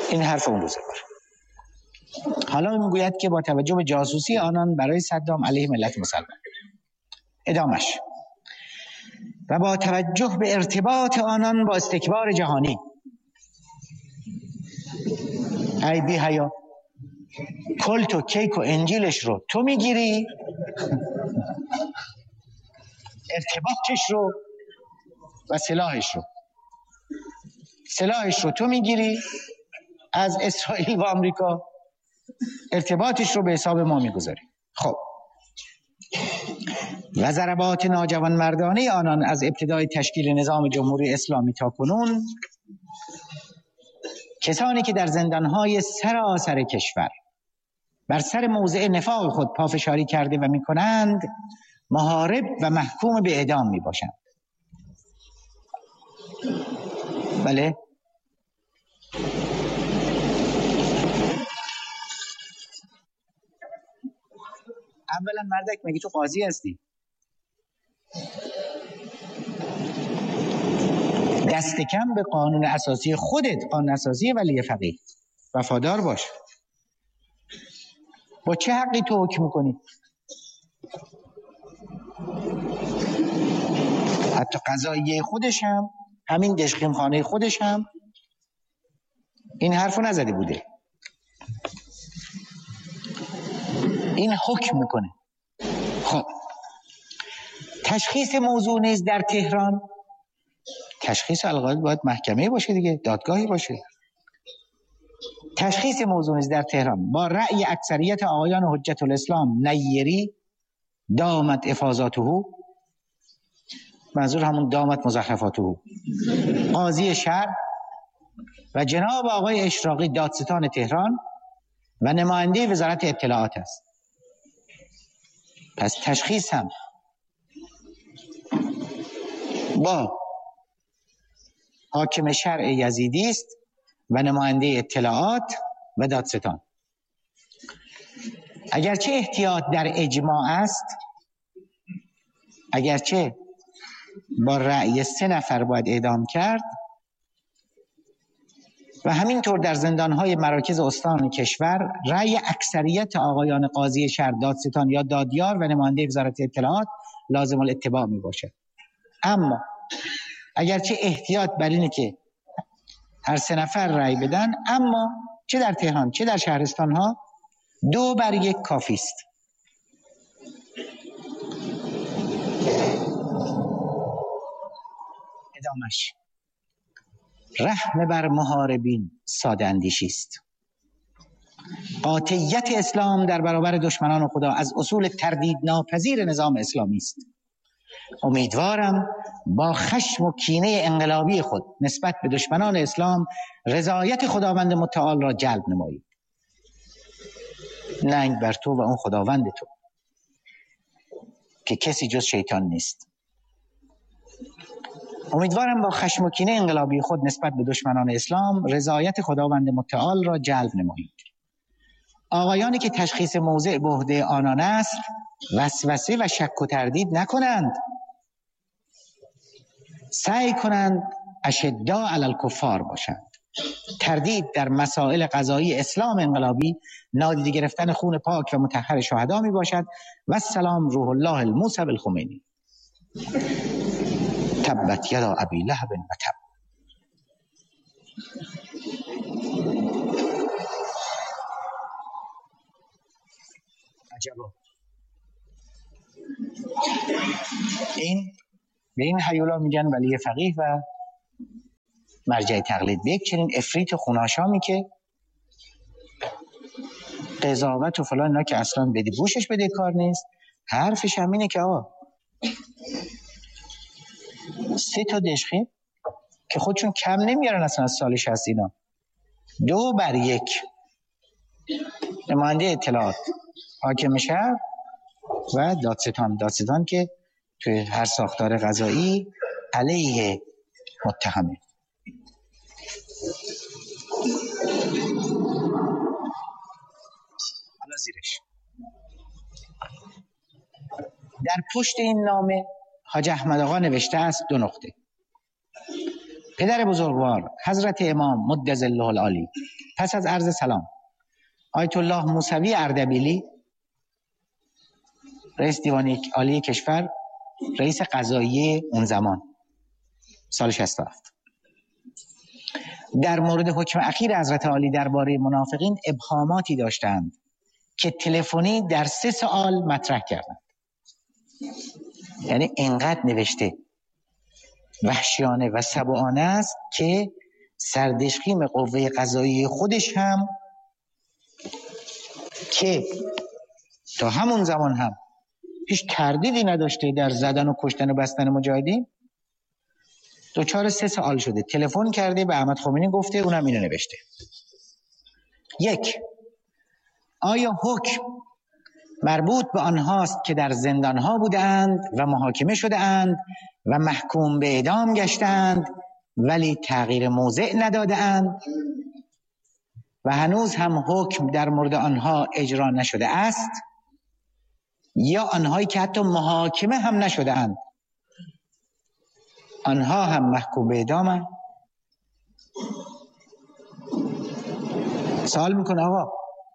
این حرف اون روزگار. حالا میگوید که با توجه به جاسوسی آنان برای صدام علیه ملت مسلمان، ادامش، و با توجه به ارتباط آنان با استکبار جهانی. ای بی حیا، کلت و کیک و انجیلش رو تو میگیری، ارتباطش رو و سلاحش رو تو میگیری از اسرائیل و آمریکا، ارتباطش رو به حساب ما میگذاری. خب و ضربات ناجوانمردانه آنان از ابتدای تشکیل نظام جمهوری اسلامی تا کنون، کسانی که در زندانهای سراسر کشور بر سر موضع نفاق خود پافشاری کرده و میکنند، محارب و محکوم به اعدام میباشند. بله، اولا مردک مگه تو قاضی هستی؟ دست کم به قانون اساسی خودت، قانون اساسی ولی فقیه، وفادار باش. با چه حقی تو حکم میکنی؟ حتی قضاییه خودش هم، همین دشخیم خانه خودش هم این حرفو نزده بوده، این حکم میکنه. خب تشخیص موضوع نیز در تهران، تشخیص القاعده باید محکمه باشه دیگه، دادگاهی باشه. تشخیص موضوع نیز در تهران با رأی اکثریت آقایان حجت الاسلام نیری، دامت افاضاته، منظور همون دامت مزخرفاته، قاضی شهر و جناب آقای اشراقی دادستان تهران و نماینده وزارت اطلاعات است. پس تشخیص هم با حاکم شرع یزیدی است و نماینده اطلاعات و دادستان. اگرچه احتیاط در اجماع است، اگرچه با رأی 3 نفر باید اعدام کرد و همینطور در زندانهای مراکز استان کشور رأی اکثریت آقایان قاضی شهر، دادستان یا دادیار و نماینده وزارت اطلاعات لازم الاتباع می باشد. اما اگرچه احتیاط بر اینه که هر 3 نفر رأی بدن، اما چه در تهران چه در شهرستان ها 2-1 کافی است. ادامش، رحم بر محاربین ساده اندیشی است. قاطعیت اسلام در برابر دشمنان خدا از اصول تردید ناپذیر نظام اسلامی است. امیدوارم با خشم و کینه انقلابی خود نسبت به دشمنان اسلام رضایت خداوند متعال را جلب نمایید. ننگ بر تو و اون خداوند تو که کسی جز شیطان نیست. امیدوارم با خشم و کینه انقلابی خود نسبت به دشمنان اسلام رضایت خداوند متعال را جلب نمایید. آقایانی که تشخیص موضع به عهده آنان است، وسوسه و شک و تردید نکنند، سعی کنند اشداء علی الکفار باشند. تردید در مسائل قضایی اسلام انقلابی نادیده گرفتن خون پاک و مطهر شهدا می باشد. و السلام روح الله الموسی الخمینی. تبت یدا ابی لهب و تب. عجبا، این به این هیولا میگن ولی فقیه و مرجع تقلید. به یک چنین افریت خوناشامی که قضاوت و فلان اینا که اصلا بدی گوشش بده کار نیست، حرفش هم اینه که آقا 3 تا دشخیم که خودشون کم نمیارن اصلا از سال 60 اینا، 2-1 نماینده اطلاعات، حاکم شهر و دادستان که توی هر ساختار قضایی علیه متهمه. حالا زیرش در پشت این نامه حاج احمد آقا نوشته است 2 نقطه. پدر بزرگوار حضرت امام مد ظله العالی پس از عرض سلام، آیت الله موسوی اردبیلی رئیس دیوان عالی کشور، رئیس قضایی اون زمان سال 67، در مورد حکم اخیر حضرت عالی درباره منافقین ابهاماتی داشتند که تلفنی در 3 سوال مطرح کردند. یعنی اینقدر نوشته وحشیانه و سبعانه است که سردشقیم قوه قضایی خودش هم که تا همون زمان هم هیچ تردیدی نداشته در زدن و کشتن و بستن مجاهدین، دوچار 3 سوال شده، تلفن کرده به احمد خمینی گفته، اونم اینو نوشته. 1. آیا حکم مربوط به آنهاست که در زندانها بودند و محاکمه شده‌اند و محکوم به اعدام گشتند ولی تغییر موضع نداده‌اند و هنوز هم حکم در مورد آنها اجرا نشده است، یا آنهایی که حتی محاکمه هم نشده‌اند آنها هم محکوم به اعدامند؟ سوال میکنه آقا،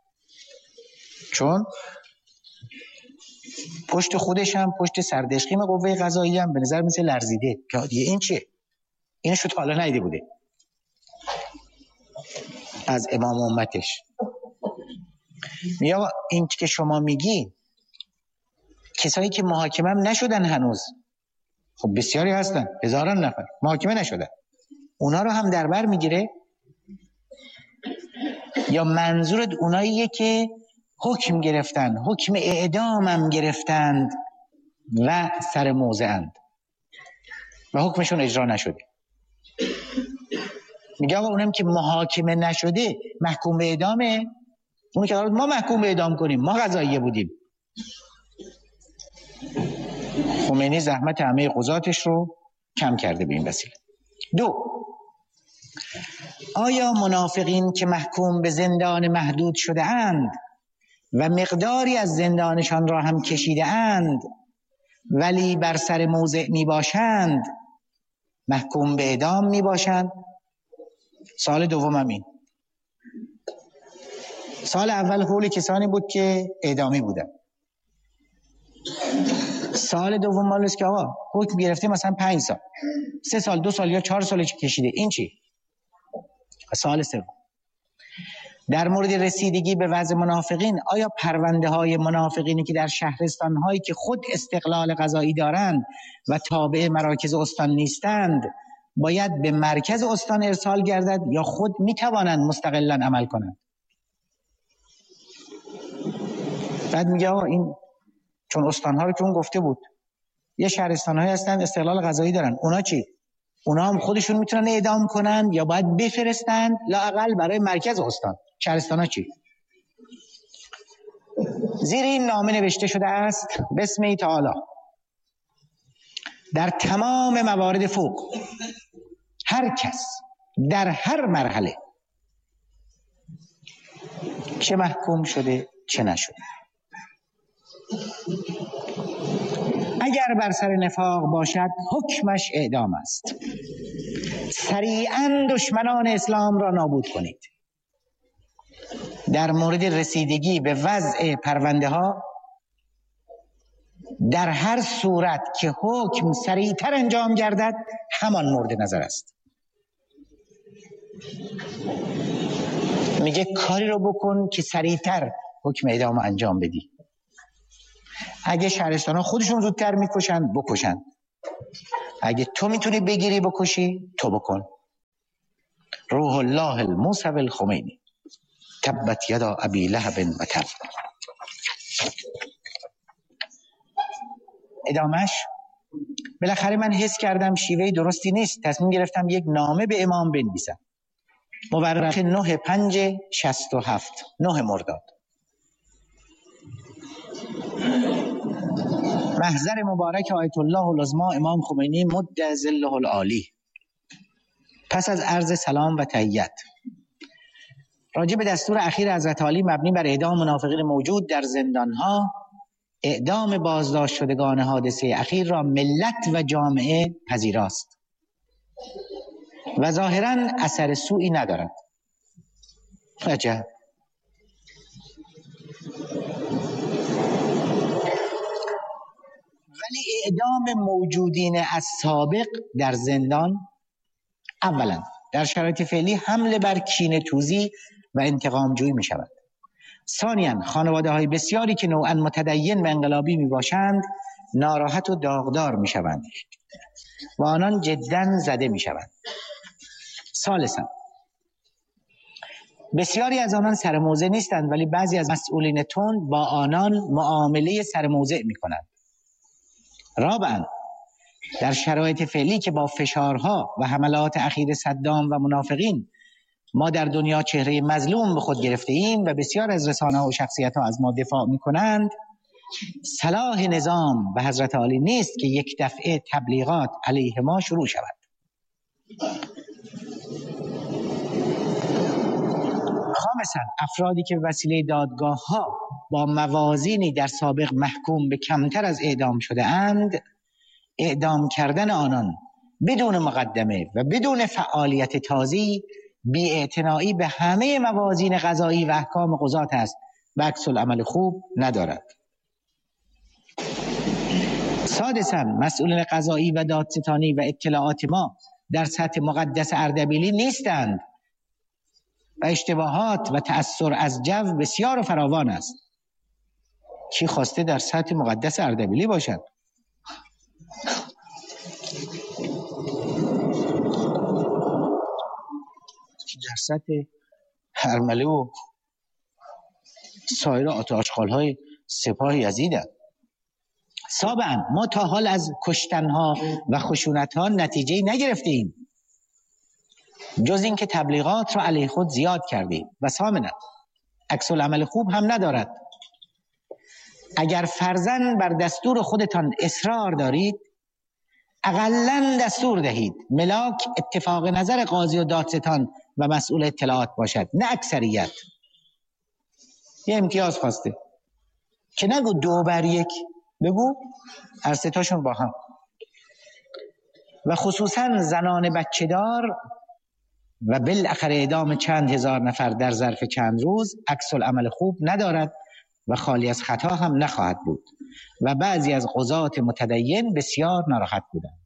چون پشت خودش هم پشت سردشقیم قوه قضایی هم به نظر مثل لرزیده که دیگه این چیه؟ اینو شد حالا ندیده بوده از امام امتش. میگه آقا این که شما میگی کسایی که محاکمه هم نشدن هنوز، خب بسیاری هستن، هزاران نفر محاکمه نشدن، اونا رو هم در بر میگیره؟ یا منظورت اوناییه که حکم گرفتن، حکم اعدام هم گرفتند و سر موضعند و حکمشون اجرا نشده؟ میگه آقا اونم که محاکمه نشده محکوم به اعدامه، اونو که ما محکوم به اعدام کنیم، ما قضاییه بودیم. خمینی زحمت همه قضاتش رو کم کرده به این وسیله. 2. آیا منافقین که محکوم به زندان محدود شده اند و مقداری از زندانشان را هم کشیده اند ولی بر سر موضع می باشند محکوم به اعدام می باشند؟ سال دوم همین. سال اول قول کسانی بود که اعدامی بودن. سال دوم مالوست که آقا حکم گرفته مثلا 5 سال، 3 سال، 2 سال یا 4 سال کشیده، این چی؟ سال سوم. در مورد رسیدگی به وضع منافقین، آیا پرونده های منافقینی که در شهرستان هایی که خود استقلال قضایی دارند و تابع مراکز استان نیستند باید به مرکز استان ارسال گردد یا خود می توانند مستقلا عمل کنند؟ بعد میگه آقا این چون استانها رو که اون گفته بود یه شهرستان‌هایی هستن استقلال قضایی دارن، اونا چی؟ اونا هم خودشون میتونن اعدام کنن یا باید بفرستن لااقل برای مرکز استان؟ شهرستان‌ها چی؟ زیر این نامه نوشته شده است بسم تعالی در تمام موارد فوق هر کس در هر مرحله چه محکوم شده چه نشده اگر بر سر نفاق باشد حکمش اعدام است. سریعاً دشمنان اسلام را نابود کنید. در مورد رسیدگی به وضع پرونده ها در هر صورت که حکم سریعتر انجام گردد همان مورد نظر است. میگه کاری رو بکن که سریعتر حکم اعدام انجام بدی. اگه شهرستان ها خودشون زودتر میکشن بکشن، اگه تو میتونی بگیری بکشی تو بکن. روح الله الموسوی الخمینی تبت یدا ابی لهب و تب. ادامش بالاخره من حس کردم شیوه درستی نیست، تصمیم گرفتم یک نامه به امام بنویسم. مورخ 9/5/67 9 مرداد. محضر مبارک آیت الله العظما امام خمینی مد ظله العالی. پس از عرض سلام و تحیت راجع به دستور اخیر حضرت عالی مبنی بر اعدام منافقین موجود در زندانها، اعدام بازداشت شدگان حادثه اخیر را ملت و جامعه پذیراست و ظاهراً اثر سوئی ندارد. عجب. ولی اعدام موجودین از سابق در زندان اولا در شرایط فعلی حمله بر کینه توزی و انتقام جویی می شود. ثانیاً خانواده های بسیاری که نوعاً متدین و انقلابی می باشند ناراحت و داغدار می شوند و آنان جداً زده می شوند. ثالثاً بسیاری از آنان سر موضع نیستند ولی بعضی از مسئولین تند با آنان معامله سر موضع می کنند. رابعاً در شرایط فعلی که با فشارها و حملات اخیر صدام و منافقین ما در دنیا چهره مظلوم به خود گرفته ایم و بسیار از رسانه‌ها و شخصیت‌ها از ما دفاع می‌کنند، صلاح نظام و حضرت عالی نیست که یک دفعه تبلیغات علیه ما شروع شود. خامساً افرادی که وسیله دادگاه‌ها با موازینی در سابق محکوم به کمتر از اعدام شده اند، اعدام کردن آنان بدون مقدمه و بدون فعالیت تازی بی‌اعتنایی به همه موازین قضایی و احکام قضات است و عکس العمل خوب ندارد. سادساً مسئولین قضایی و دادستانی و اطلاعات ما در سطح مقدس اردبیلی نیستند و اشتباهات و تأثیر از جو بسیار و فراوان است. کی خواسته در سطح مقدس اردبیلی باشد؟ در سطح هرمله و سایر آشغال‌های سپاه یزید. سابعاً ما تا حال از کشتنها و خشونتها نتیجه‌ای نگرفتیم جز اینکه تبلیغات را علیه خود زیاد کردیم و ثامناً عکس العمل خوب هم ندارد. اگر فرضاً بر دستور خودتان اصرار دارید اقلاً دستور دهید ملاک اتفاق نظر قاضی و دادستان و مسئول اطلاعات باشد، نه اکثریت. یه امتیاز خواسته که نگو 2-1، بگو هر سه تاشون با هم. و خصوصاً زنان بچه دار و بالاخره اعدام چند هزار نفر در ظرف چند روز عکس العمل خوب ندارد و خالی از خطا هم نخواهد بود و بعضی از قضات متدین بسیار ناراحت بودند.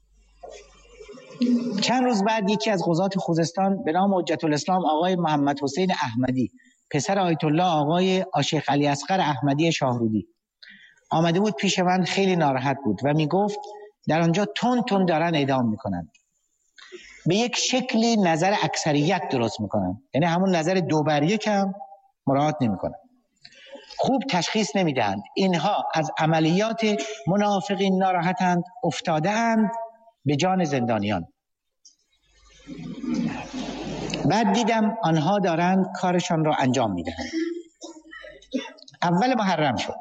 چند روز بعد یکی از قضات خوزستان به نام حجت الاسلام آقای محمد حسین احمدی پسر آیت الله آقای شیخ علی اصغر احمدی شاهرودی آمده بود پیش من. خیلی ناراحت بود و می گفت در آنجا تون دارن اعدام میکنند، به یک شکلی نظر اکثریت درست میکنن، یعنی همون نظر 2-1 هم مراعات نمیکنن، خوب تشخیص نمیدهند. اینها از عملیات منافقین ناراحتند، افتاده اند به جان زندانیان. بعد دیدم آنها دارند کارشان را انجام میدهند. اول محرم شد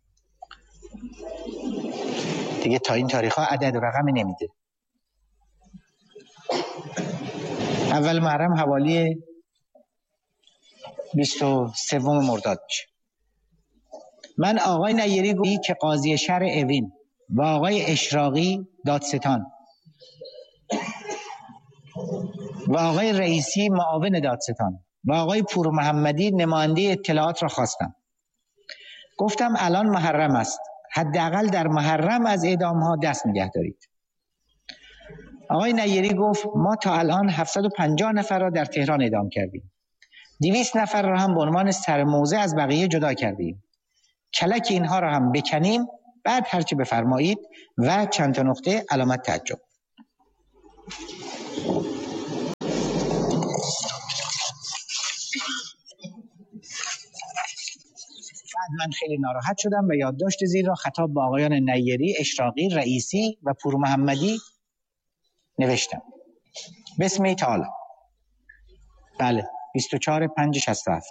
دیگه، تا این تاریخ ها عدد و رقمی نمیده. اول محرم حوالی 23 مرداد میشه. من آقای نیری گویی که قاضی شهر اوین و آقای اشراقی دادستان و آقای رئیسی معاون دادستان و آقای پور محمدی نماینده اطلاعات را خواستم. گفتم الان محرم است، حداقل در محرم از اعدام ها دست نگه دارید. آقای نیری گفت ما تا الان 750 نفر را در تهران اعدام کردیم، 200 نفر را هم به عنوان سرموضع از بقیه جدا کردیم. کلک اینها را هم بکنیم، بعد هرچی بفرمایید. و چند تا نقطه علامت تعجب. بعد من خیلی ناراحت شدم و یادداشت زیر را خطاب به آقایان نیری، اشراقی، رئیسی و پور محمدی نوشتم. بسم تعالی. بله 24/5/67.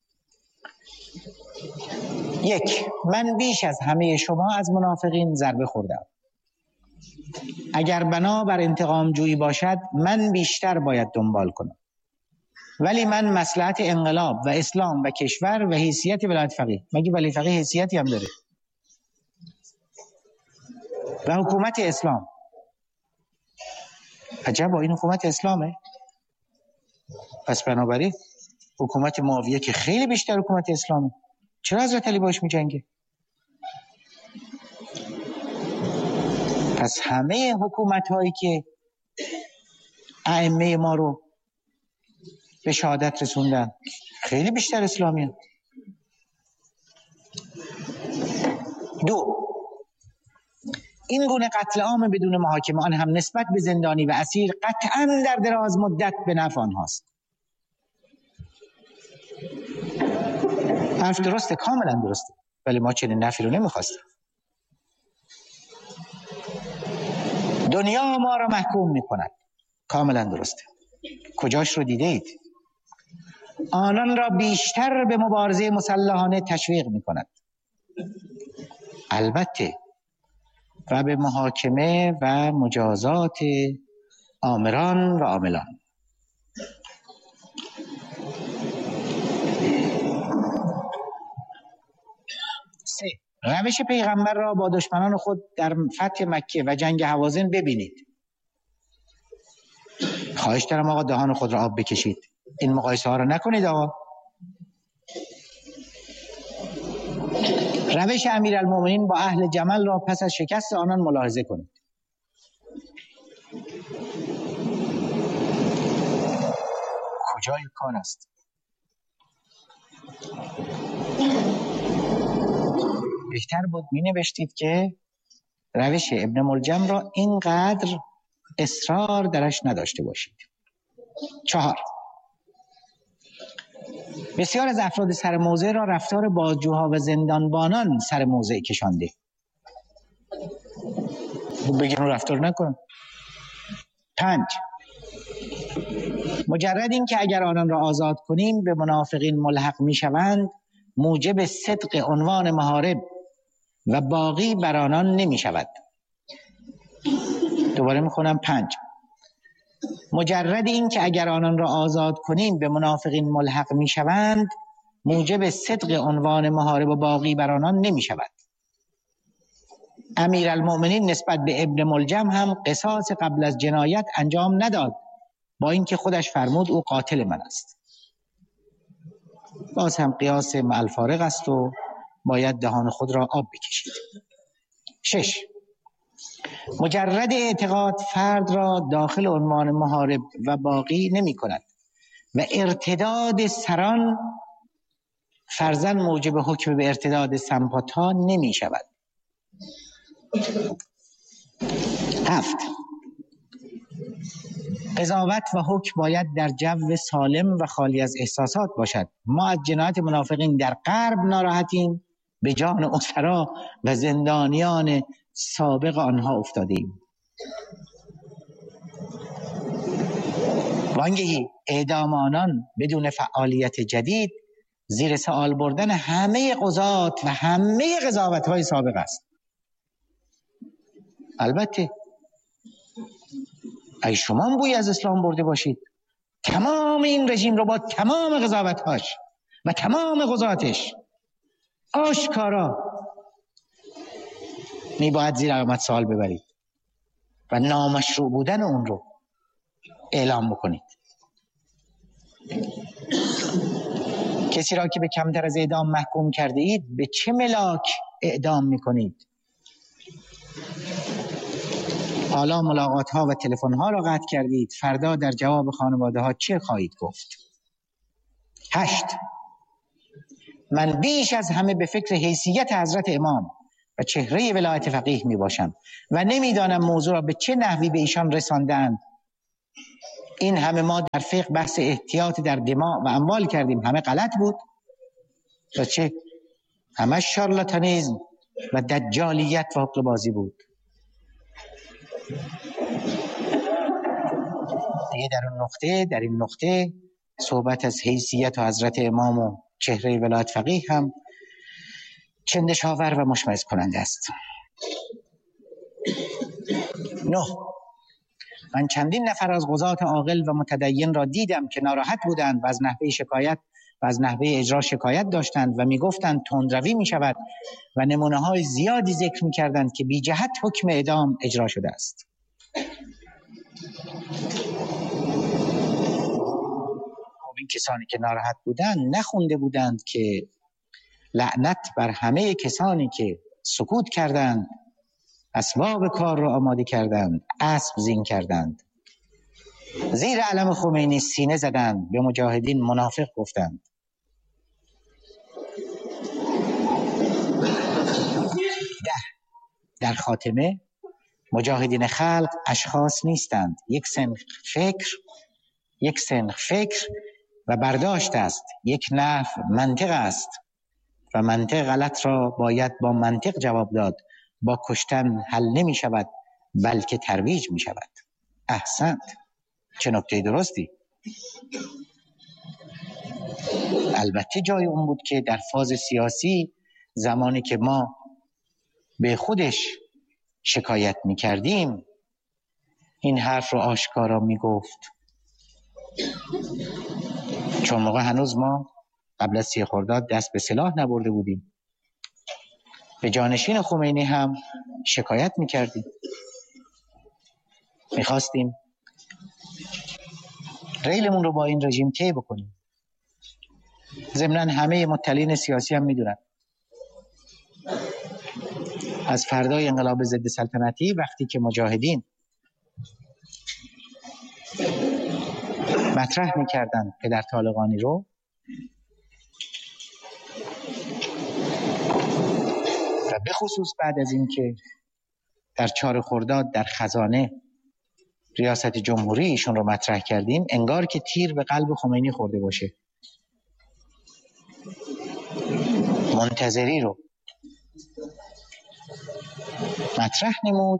1. من بیش از همه شما از منافقین ضربه خوردم. اگر بنا بر انتقام جویی باشد من بیشتر باید دنبال کنم، ولی من مصلحت انقلاب و اسلام و کشور و حیثیت ولایت فقیه، مگه ولی فقیه حیثیتی هم داره، و حکومت اسلام عجبا این حکومت اسلامه؟ پس بنابراین حکومت معاویه که خیلی بیشتر حکومت اسلامه، چرا حضرت علی باش می‌جنگه؟ پس همه حکومت هایی که ائمه ما رو به شهادت رسوندن خیلی بیشتر اسلامی هست. دو، این گونه قتل عام بدون محاکمه، آن هم نسبت به زندانی و اسیر، قطعاً در دراز مدت به نفع آنهاست. حرف درسته، کاملا درسته، ولی ما چنین نفعی رو نمیخواستیم. دنیا ما را محکوم میکند، کاملا درسته، کجاش رو دیده اید؟ آنان را بیشتر به مبارزه مسلحانه تشویق میکند، البته، و به محاکمه و مجازات آمران و عاملان. سه، روش پیغمبر را با دشمنان خود در فتح مکه و جنگ هوازن ببینید. خواهش دارم آقا دهان خود را آب بکشید، این مقایسه ها را نکنید آقا. روش امیرالمومنین با اهل جمل را پس از شکست آنان ملاحظه کنید. کجای کار است؟ بهتر بود می نوشتید که روش ابن ملجم را اینقدر اصرار درش نداشته باشید. 4، بسیار از افراد سر موضع را رفتار بازجوها و زندانبانان سر موضع کشانده. بگیم رفتار نکن. 5، مجرد این که اگر آنان را آزاد کنیم به منافقین ملحق می شوند، موجب صدق عنوان محارب و باقی بر آنان نمی شود. دوباره می خونم. 5، مجرد این که اگر آنان را آزاد کنیم به منافقین ملحق می شوند، موجب صدق عنوان محارب و باقی بر آنان نمی شود. امیرالمومنین نسبت به ابن ملجم هم قصاص قبل از جنایت انجام نداد، با اینکه خودش فرمود او قاتل من است. باز هم قیاس مع الفارق است و باید دهان خود را آب بکشید. 6، مجرد اعتقاد فرد را داخل عنوان محارب و باقی نمی کند و ارتداد سران فرضاً موجب حکم به ارتداد سمپاتها نمی شود. 7، قضاوت و حکم باید در جو سالم و خالی از احساسات باشد. ما از جنایت منافقین در غرب ناراحتیم، به جان اسرا و زندانیان سابق آنها افتادیم. وانگهی اعدام آنان بدون فعالیت جدید زیر سوال بردن همه قضات و همه قضاوت‌های سابق است. البته ای شما بوی از اسلام برده باشید، تمام این رژیم رو با تمام قضاوت‌هاش و تمام قضاتش آشکارا میباید زیر علامت سوال ببرید و نامشروع بودن اون رو اعلام بکنید. کسی را که به کمتر از اعدام محکوم کرده اید به چه ملاک اعدام میکنید؟ حالا ملاقات ها و تلفن ها را قطع کردید، فردا در جواب خانواده ها چه خواهید گفت؟ 8، من بیش از همه به فکر حیثیت حضرت امام و چهره ولایت فقیه می باشم و نمیدانم موضوع را به چه نحوی به ایشان رساندند. این همه ما در فقه بحث احتیاط در دماء و اموال کردیم، همه غلط بود و چه؟ همه شارلاتانیزم و دجالیت و حقه‌بازی بود. دیگه در این نقطه صحبت از حیثیت و حضرت امام و چهره ولایت فقیه هم چندشاور و مشمئز کننده است. 9، من چندین نفر از قضات عاقل و متدین را دیدم که ناراحت بودند و از نحوه شکایت و از نحوه اجرا شکایت داشتند و میگفتند تندروی می شود و نمونه های زیادی ذکر می کردند که بی جهت حکم اعدام اجرا شده است. این کسانی که ناراحت بودند نخونده بودند که لعنت بر همه کسانی که سکوت کردند، اسباب کار را آماده کردند، اسب زین کردند، زیر علم خمینی سینه زدند، به مجاهدین منافق گفتند. در خاتمه مجاهدین خلق اشخاص نیستند، یک سنخ فکر و برداشت است، یک نحو منطق است و منطق غلط را باید با منطق جواب داد. با کشتن حل نمی شود بلکه ترویج می شود. احسنت، چه نکته درستی. البته جای اون بود که در فاز سیاسی زمانی که ما به خودش شکایت می کردیم این حرف رو آشکارا می گفت، چون موقع هنوز ما قبل از 30 خرداد دست به سلاح نبرده بودیم. به جانشین خمینی هم شکایت می کردیم، می خواستیم ریلمون رو با این رژیم طی بکنیم. ضمناً همه مطلعین سیاسی هم می دونن از فردای انقلاب ضد سلطنتی وقتی که مجاهدین مطرح می‌کردند پدر طالقانی رو و به خصوص بعد از این که در 4 خرداد در خزانه ریاست جمهوری ایشون رو مطرح کردیم، انگار که تیر به قلب خمینی خورده باشه. منتظری رو مطرح نمود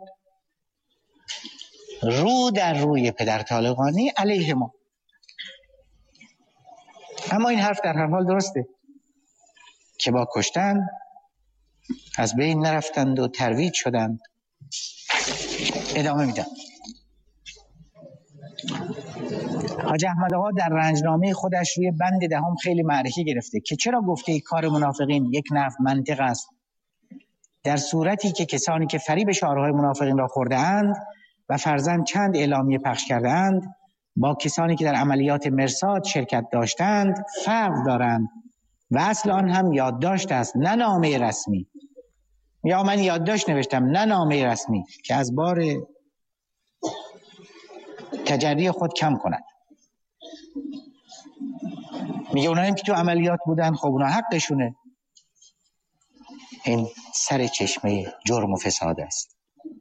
رو در روی پدر طالقانی علیه ما. اما این حرف در هر حال درسته که با کشتن از بین نرفتند و ترویج شدند. ادامه میدم. حاج احمد آقا در رنجنامه خودش روی بند 10 خیلی معرکه گرفته که چرا گفته ای کار منافقین یک نحو منطق است، در صورتی که کسانی که فریب شعارهای منافقین را خورده اند و فرضاً چند اعلامیه پخش کرده اند با کسانی که در عملیات مرصاد شرکت داشتند فرق دارند و اصل آن هم یادداشت است نه نامه رسمی. یا من یادداشت نوشتم نه نامه رسمی که از بار تجری خود کم کند. میگه اونایی که تو عملیات بودن خب اونا حقشونه. این سر چشمه جرم و فساد است،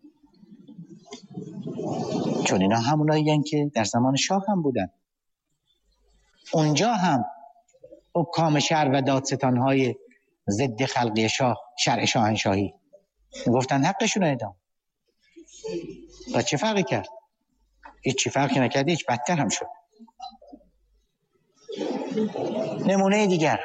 چون اینا همونایی که در زمان شاه هم بودن. اونجا هم حکام شهر و دادستانهای ضد خلقی شاه، شرع شاهنشاهی، گفتن حقشون اعدام. و چه فرقی کرد؟ هیچی فرقی نکرد، هیچ بدتر هم شد. نمونه دیگر،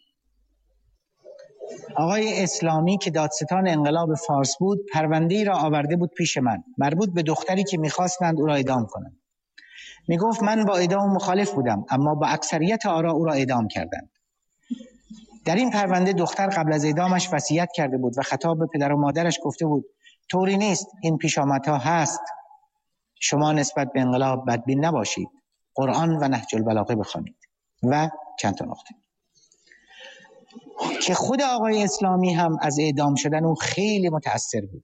آقای اسلامی که دادستان انقلاب فارس بود پرونده‌ای را آورده بود پیش من مربوط به دختری که می‌خواستند او را اعدام کنند. میگفت من با اعدام مخالف بودم اما با اکثریت آرا او را اعدام کردند. در این پرونده دختر قبل از اعدامش وصیت کرده بود و خطاب به پدر و مادرش گفته بود طوری نیست، این پیشامدها هست، شما نسبت به انقلاب بدبین نباشید، قرآن و نهج البلاغه بخوانید و چند تا نکته که خود آقای اسلامی هم از اعدام شدن او خیلی متأثر بود.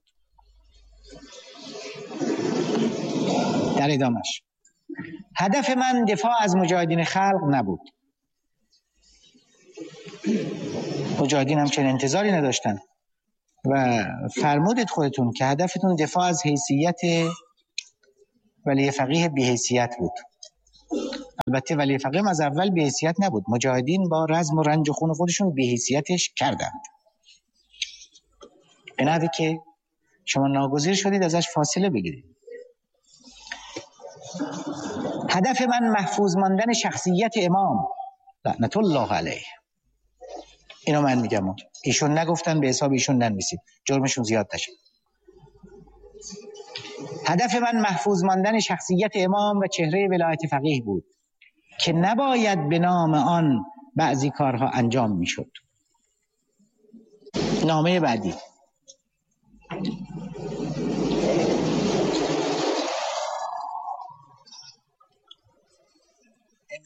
در ادامش هدف من دفاع از مجاهدین خلق نبود. مجاهدین هم چنین انتظاری نداشتن و فرمودید خودتون که هدفتون دفاع از حیثیت ولی فقیه بی حیثیت بود. البته ولی فقیه از اول بی حیثیت نبود، مجاهدین با رزم و رنج و خون خودشون بی حیثیتش کردند. به نحوی که شما ناگزیر شدید ازش فاصله بگیرید. هدف من محفوظ ماندن شخصیت امام لعنت الله علیه. اینو من میگم، ایشون نگفتن به حساب ایشون ننویسید، جرمشون زیاد نشه. هدف من محفوظ ماندن شخصیت امام و چهره ولایت فقیه بود که نباید به نام آن بعضی کارها انجام میشد. نامه بعدی.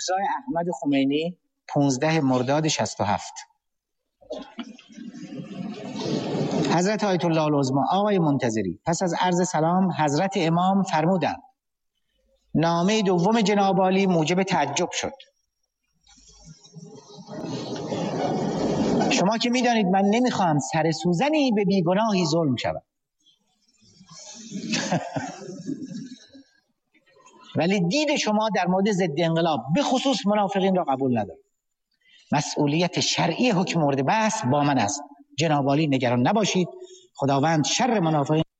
امضای احمد خمینی 15 مرداد 67. حضرت آیت الله العظما آقای منتظری پس از عرض سلام حضرت امام فرمودند نامه دوم جناب عالی موجب تعجب شد. شما که میدانید من نمیخوام سر سوزنی به بیگناهی ظلم شود ولی دید شما در مورد ضد انقلاب به خصوص منافقین را قبول ندارم. مسئولیت شرعی حکم مورد بحث با من است. جناب عالی نگران نباشید، خداوند شر منافقین